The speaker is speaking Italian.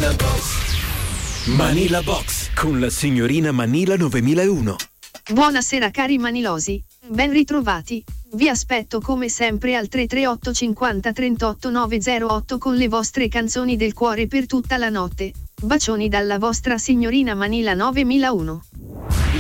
Manila Box con la signorina Manila 9001. Buonasera cari manilosi, ben ritrovati. Vi aspetto come sempre al 338 50 38 908 con le vostre canzoni del cuore per tutta la notte. Bacioni dalla vostra signorina Manila 9001.